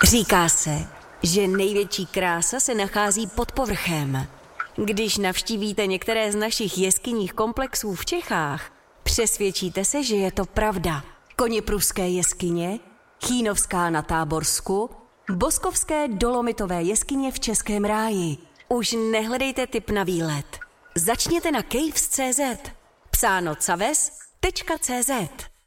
Říká se, že největší krása se nachází pod povrchem. Když navštívíte některé z našich jeskyních komplexů v Čechách, přesvědčíte se, že je to pravda. Koněpruské jeskyně, Chýnovská na Táborsku, Boskovské dolomitové jeskyně v Českém ráji. Už nehledejte tip na výlet. Začněte na caves.cz. Psáno caves.cz.